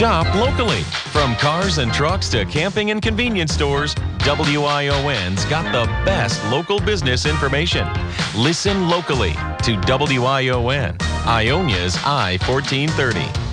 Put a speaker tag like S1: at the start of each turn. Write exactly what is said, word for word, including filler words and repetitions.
S1: Shop locally. From cars and trucks to camping and convenience stores, W I O N's got the best local business information. Listen locally to W I O N, Ionia's I fourteen thirty.